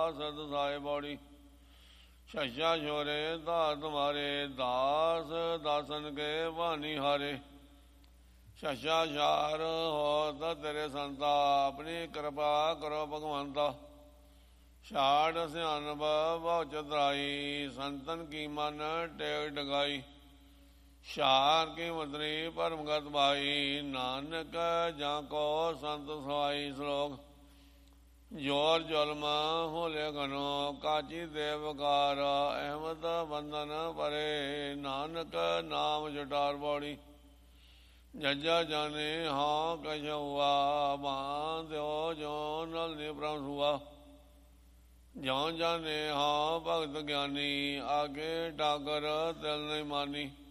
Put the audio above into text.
ਸਦ ਸਾਏ ਬੌੜੀ। ਸ਼ਸ਼ਾ ਛੋਰੇ ਧਾਰ ਤੁਮਾਰੇ ਦਾਸ ਦਾਸਨ ਕੇ ਬਾਣੀ ਹਾਰੇ। ਸ਼ਸ਼ਾ ਛਾਰ ਹੋ ਤਾ ਤੇਰੇ ਸੰਤਾ ਆਪਣੀ ਕਿਰਪਾ ਕਰੋ ਭਗਵੰਤਾ। ਛਾੜ ਸਿਆਣਪ ਬਹੁ ਚਤੁਰਾਈ ਸੰਤਨ ਕੀ ਮਨ ਟੇਕ ਡਗਾਈ। ਸ਼ਾਰ ਕੀ ਮਤਰੀ ਪਰਮਗਤ ਭਾਈ ਨਾਨਕ ਜਾਂ ਕੋ ਸੰਤ ਸਵਾਈ। ਸ਼ਲੋਕ ਜੋਰ ਜ਼ੁਲਮ ਹੋਲੇ ਘਨੋ ਕਾਚੀ ਦੇਵਕਾਰ ਅਹਿਮਦ ਬੰਧਨ ਪਰੇ ਨਾਨਕ ਨਾਮ ਜਟਾਰ ਬੌੜੀ। ਜੱਜਾ ਜਾਣੇ ਹਾਂ ਕਛ ਹੁਆ ਬਾਂਧਿਓ ਜੋ ਨਲ ਨਿਪਰਮ ਸੁਆ। ਜਿਉ ਜਾਣੇ ਹਾਂ ਭਗਤ ਗਿਆਨੀ ਆਗੇ ਡਾਗਰ ਦਿਲ ਨਹੀਂ ਮਾਨੀ।